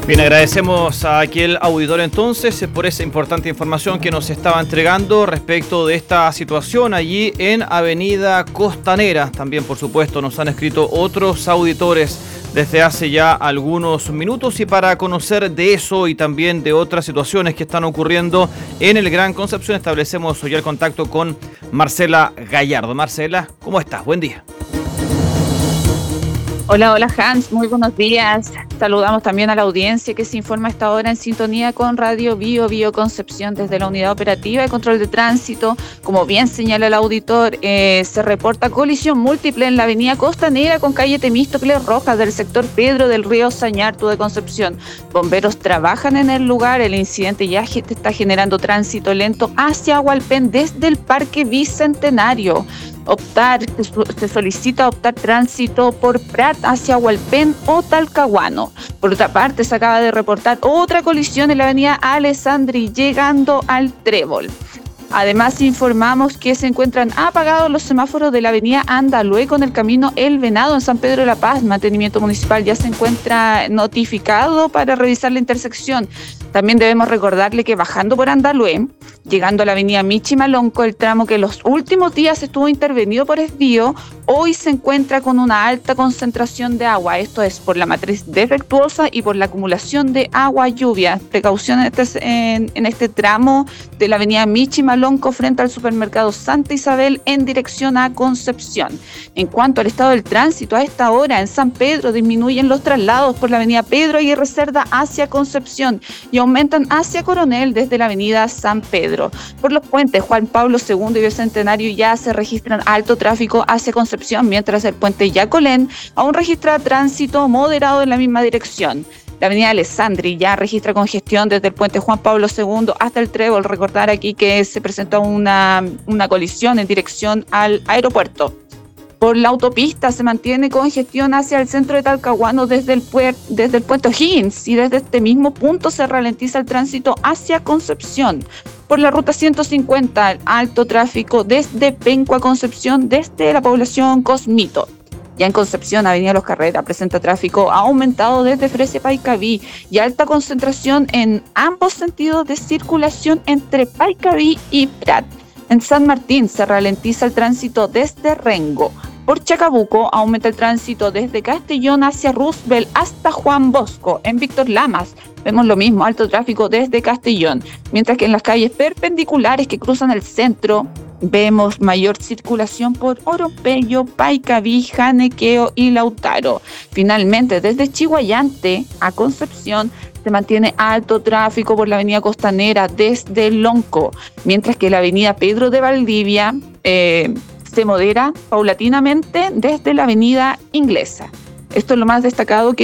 Bien, agradecemos a aquel auditor entonces por esa importante información que nos estaba entregando respecto de esta situación allí en Avenida Costanera. También, por supuesto, nos han escrito otros auditores desde hace ya algunos minutos, y para conocer de eso y también de otras situaciones que están ocurriendo en el Gran Concepción, establecemos hoy el contacto con Marcela Gallardo. Marcela, ¿cómo estás? Buen día. Hola, Hans, muy buenos días. Saludamos también a la audiencia que se informa a esta hora en sintonía con Radio Bio Concepción desde la Unidad Operativa de Control de Tránsito. Como bien señala el auditor, se reporta colisión múltiple en la avenida Costanera con calle Temístocles Rojas del sector Pedro del Río Sañartu de Concepción. Bomberos trabajan en el lugar. El incidente ya está generando tránsito lento hacia Hualpén desde el Parque Bicentenario. Se solicita optar tránsito por Prat hacia Hualpén o Talcahuano. Por otra parte, se acaba de reportar otra colisión en la avenida Alessandri llegando al Trébol. Además, informamos que se encuentran apagados los semáforos de la avenida Andalue con el camino El Venado en San Pedro de la Paz. Mantenimiento municipal ya se encuentra notificado para revisar la intersección. También debemos recordarle que bajando por Andalue, llegando a la avenida Michimalonco, el tramo que los últimos días estuvo intervenido por desvío, hoy se encuentra con una alta concentración de agua. Esto es por la matriz defectuosa y por la acumulación de agua-lluvia. Precaución en este tramo de la avenida Michimalonco frente al supermercado Santa Isabel en dirección a Concepción. En cuanto al estado del tránsito, a esta hora en San Pedro disminuyen los traslados por la avenida Pedro Aguirre Cerda hacia Concepción y aumentan hacia Coronel desde la avenida San Pedro. Por los puentes Juan Pablo II y Bicentenario ya se registran alto tráfico hacia Concepción, mientras el puente Yacolén aún registra tránsito moderado en la misma dirección. La avenida Alessandri ya registra congestión desde el puente Juan Pablo II hasta el Trébol. Recordar aquí que se presentó una colisión en dirección al aeropuerto. Por la autopista se mantiene congestión hacia el centro de Talcahuano desde el puente O'Higgins, y desde este mismo punto se ralentiza el tránsito hacia Concepción. Por la ruta 150, alto tráfico desde Penco a Concepción desde la población Cosmito. Ya en Concepción, avenida Los Carreras presenta tráfico aumentado desde Fresia Paicaví y alta concentración en ambos sentidos de circulación entre Paicaví y Prat. En San Martín se ralentiza el tránsito desde Rengo. Por Chacabuco aumenta el tránsito desde Castellón hacia Roosevelt hasta Juan Bosco. En Víctor Lamas vemos lo mismo, alto tráfico desde Castellón. Mientras que en las calles perpendiculares que cruzan el centro vemos mayor circulación por Oropello, Paicaví, Janequeo y Lautaro. Finalmente, desde Chiguayante a Concepción se mantiene alto tráfico por la avenida Costanera desde Lonco, mientras que la avenida Pedro de Valdivia se modera paulatinamente desde la avenida Inglesa. Esto es lo más destacado que